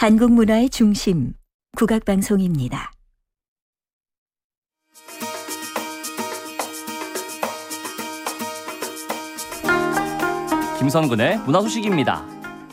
한국 문화의 중심, 국악방송입니다. 김선근의 문화소식입니다.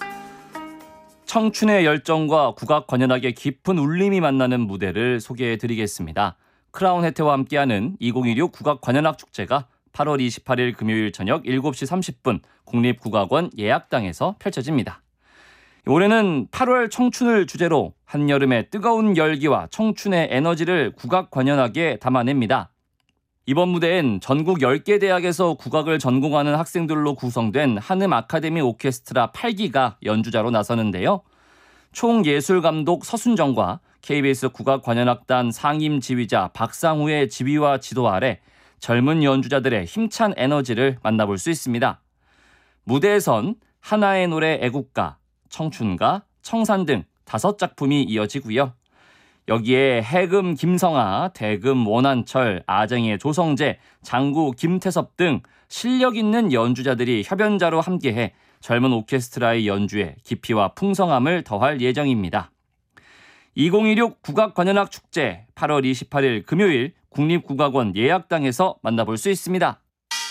청춘의 열정과 국악 관현악의 깊은 울림이 만나는 무대를 소개해드리겠습니다. 크라운 혜태와 함께하는 2016 국악 관현악 축제가 8월 28일 금요일 저녁 7시 30분 국립국악원 예약당에서 펼쳐집니다. 올해는 8월 청춘을 주제로 한여름의 뜨거운 열기와 청춘의 에너지를 국악 관현악에 담아냅니다. 이번 무대엔 전국 10개 대학에서 국악을 전공하는 학생들로 구성된 한음 아카데미 오케스트라 8기가 연주자로 나서는데요. 총예술감독 서순정과 KBS 국악관현악단 상임 지휘자 박상우의 지휘와 지도 아래 젊은 연주자들의 힘찬 에너지를 만나볼 수 있습니다. 무대에선 하나의 노래 애국가, 청춘가, 청산 등 5작품이 이어지고요. 여기에 해금 김성아, 대금 원한철, 아쟁이의 조성재, 장구 김태섭 등 실력 있는 연주자들이 협연자로 함께해 젊은 오케스트라의 연주에 깊이와 풍성함을 더할 예정입니다. 2016 국악관현악 축제 8월 28일 금요일 국립국악원 예약당에서 만나볼 수 있습니다.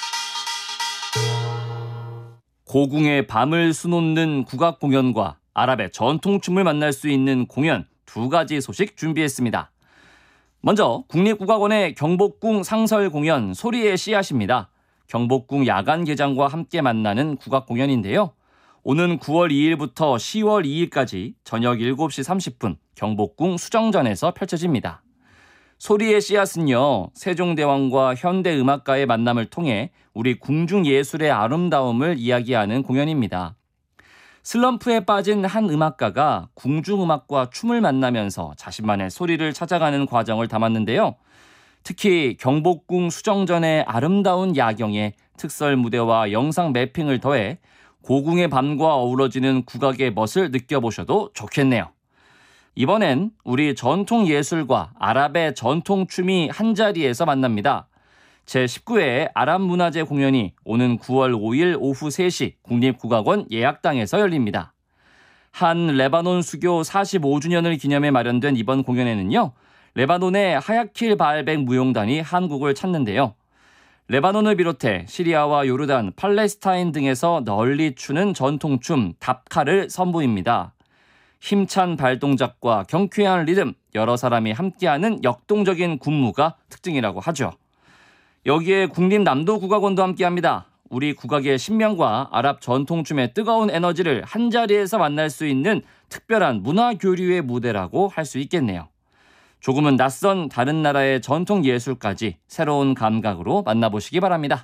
고궁의 밤을 수놓는 국악 공연과 아랍의 전통춤을 만날 수 있는 공연 2가지 소식 준비했습니다. 먼저 국립국악원의 경복궁 상설 공연 소리의 씨앗입니다. 경복궁 야간 개장과 함께 만나는 국악 공연인데요. 오는 9월 2일부터 10월 2일까지 저녁 7시 30분 경복궁 수정전에서 펼쳐집니다. 소리의 씨앗은요, 세종대왕과 현대음악가의 만남을 통해 우리 궁중예술의 아름다움을 이야기하는 공연입니다. 슬럼프에 빠진 한 음악가가 궁중음악과 춤을 만나면서 자신만의 소리를 찾아가는 과정을 담았는데요. 특히 경복궁 수정전의 아름다운 야경에 특설 무대와 영상 매핑을 더해 고궁의 밤과 어우러지는 국악의 멋을 느껴보셔도 좋겠네요. 이번엔 우리 전통 예술과 아랍의 전통 춤이 한자리에서 만납니다. 제19회 아랍문화제 공연이 오는 9월 5일 오후 3시 국립국악원 예약당에서 열립니다. 한 레바논 수교 45주년을 기념해 마련된 이번 공연에는요. 레바논의 하야킬 바알백 무용단이 한국을 찾는데요. 레바논을 비롯해 시리아와 요르단, 팔레스타인 등에서 널리 추는 전통춤 답카를 선보입니다. 힘찬 발동작과 경쾌한 리듬, 여러 사람이 함께하는 역동적인 군무가 특징이라고 하죠. 여기에 국립남도국악원도 함께합니다. 우리 국악의 신명과 아랍 전통춤의 뜨거운 에너지를 한자리에서 만날 수 있는 특별한 문화교류의 무대라고 할 수 있겠네요. 조금은 낯선 다른 나라의 전통 예술까지 새로운 감각으로 만나보시기 바랍니다.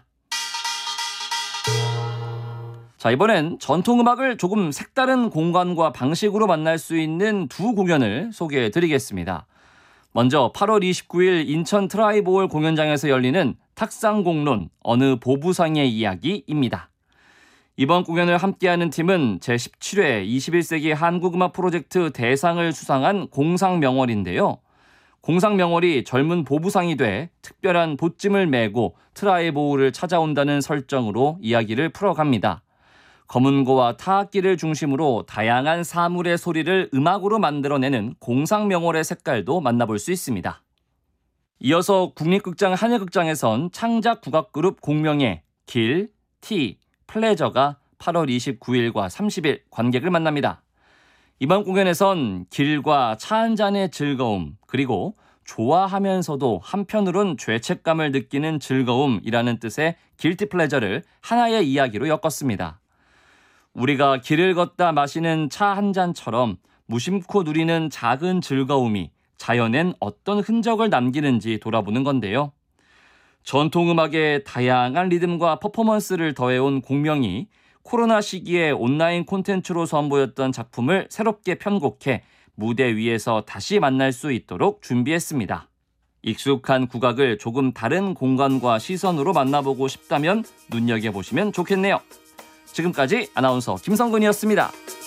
자, 이번엔 전통음악을 조금 색다른 공간과 방식으로 만날 수 있는 2 공연을 소개해드리겠습니다. 먼저 8월 29일 인천 트라이보홀 공연장에서 열리는 탁상공론 어느 보부상의 이야기입니다. 이번 공연을 함께하는 팀은 제17회 21세기 한국음악 프로젝트 대상을 수상한 공상명월인데요. 공상명월이 젊은 보부상이 돼 특별한 보찜을 메고 트라이보홀을 찾아온다는 설정으로 이야기를 풀어갑니다. 검은고와 타악기를 중심으로 다양한 사물의 소리를 음악으로 만들어내는 공상명월의 색깔도 만나볼 수 있습니다. 이어서 국립극장 하늘극장에선 창작 국악그룹 공명의 길, 티, 플레저가 8월 29일과 30일 관객을 만납니다. 이번 공연에선 길과 차 한 잔의 즐거움, 그리고 좋아하면서도 한편으론 죄책감을 느끼는 즐거움이라는 뜻의 길티 플레저를 하나의 이야기로 엮었습니다. 우리가 길을 걷다 마시는 차 한 잔처럼 무심코 누리는 작은 즐거움이 자연엔 어떤 흔적을 남기는지 돌아보는 건데요. 전통음악의 다양한 리듬과 퍼포먼스를 더해온 공명이 코로나 시기에 온라인 콘텐츠로 선보였던 작품을 새롭게 편곡해 무대 위에서 다시 만날 수 있도록 준비했습니다. 익숙한 국악을 조금 다른 공간과 시선으로 만나보고 싶다면 눈여겨보시면 좋겠네요. 지금까지 아나운서 김성근이었습니다.